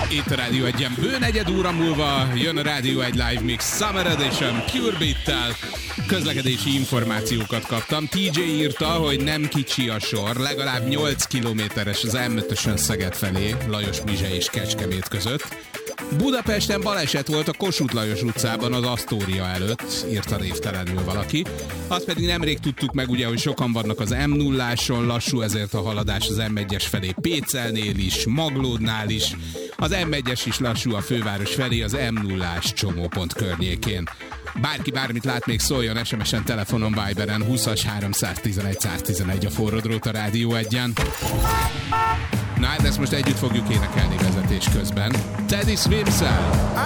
Itt a Rádió Egyen bő negyed óra múlva jön a Rádió Egy Live Mix Summer Edition Pure Beat-tel. Közlekedési információkat kaptam. TJ írta, hogy nem kicsi a sor, legalább 8 kilométeres az M5-ösön Szeged felé, Lajos-Mizse és Kecskemét között. Budapesten baleset volt a Kossuth Lajos utcában az Asztória előtt, írta névtelenül valaki. Azt pedig nemrég tudtuk meg ugye, hogy sokan vannak az M0-áson, lassú ezért a haladás az M1-es felé Pécelnél is, Maglódnál is. Az M1-es is lassú a főváros felé az M0-ás csomópont környékén. Bárki bármit lát, még szóljon SMS-en, telefonon, Viberen 20-as 311 111 a forró drót a Rádió Egyen. Na hát ezt most együtt fogjuk énekelni vezetés közben. Teddy Swims-el!